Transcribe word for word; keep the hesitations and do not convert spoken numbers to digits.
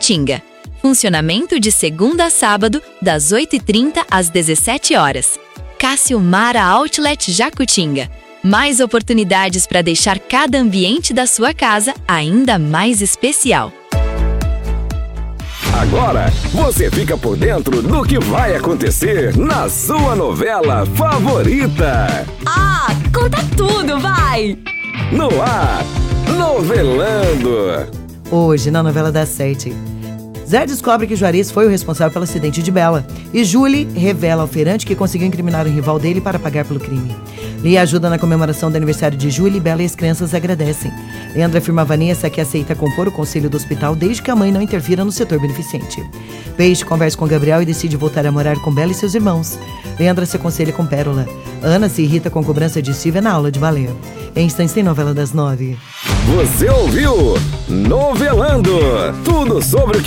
Jacutinga. Funcionamento de segunda a sábado, das oito e trinta às dezessete horas. Cássio Mara Outlet Jacutinga. Mais oportunidades para deixar cada ambiente da sua casa ainda mais especial. Agora você fica por dentro do que vai acontecer na sua novela favorita. Ah, conta tudo, vai! No ar, Novelando. Hoje, na novela das sete, Zé descobre que Juarez foi o responsável pelo acidente de Bela e Julie revela ao feirante que conseguiu incriminar o rival dele para pagar pelo crime. Lia ajuda na comemoração do aniversário de Julie e Bela e as crianças agradecem. Leandra afirma a Vanessa que aceita compor o conselho do hospital desde que a mãe não interfira no setor beneficente. Peixe conversa com Gabriel e decide voltar a morar com Bela e seus irmãos. Leandra se aconselha com Pérola. Ana se irrita com a cobrança de Silvia na aula de balé. Em instantes tem novela das nove. Você ouviu Novelando. Tudo sobre o